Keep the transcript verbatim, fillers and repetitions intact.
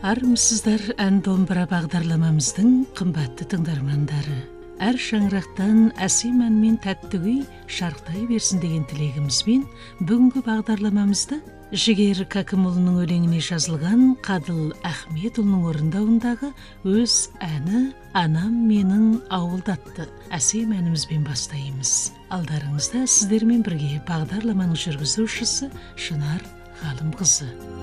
Армысыздар ән домбыра бағдарламамыздың қымбатты тыңдармандары. Әр шаңырақтан әсем әнмен тәтті күй шарықтай берсін деген тілегімізбен бүгінгі бағдарламамызды Жігер Кәкімұлының өлеңіне жазылған Қадыл Ахметұлының орындауындағы өз әні «Анам менің ауылдатты» әсем әнімізбен бастаймыз. Алдарыңызда сіздермен бірге бағдарламаның жүргізушісі Шынар Ғалымқызы.